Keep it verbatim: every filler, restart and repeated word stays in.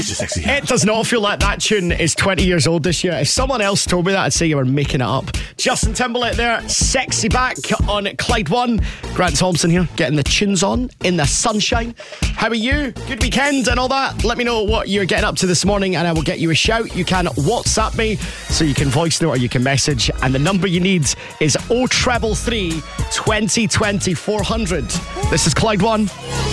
Sexy. It does not feel like that tune is twenty years old this year. If someone else told me that, I'd say you were making it up. Justin Timberlake there, Sexy Back on Clyde One. Grant Thompson here, getting the tunes on in the sunshine. How are you? Good weekend and all that. Let me know what you're getting up to this morning and I will get you a shout. You can WhatsApp me, so you can voice note or you can message. And the number you need is oh three three three, twenty twenty, four hundred. This is Clyde One.